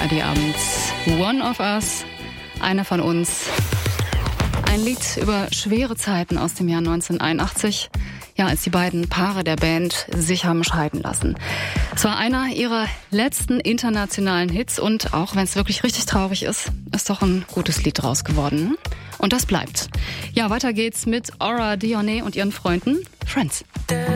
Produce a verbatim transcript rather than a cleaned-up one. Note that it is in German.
A R D abends. One of Us, einer von uns. Ein Lied über schwere Zeiten aus dem Jahr neunzehnhunderteinundachtzig. Ja, als die beiden Paare der Band sich haben scheiden lassen. Es war einer ihrer letzten internationalen Hits und auch wenn es wirklich richtig traurig ist, ist doch ein gutes Lied draus geworden. Und das bleibt. Ja, weiter geht's mit Aura Dione und ihren Freunden Friends.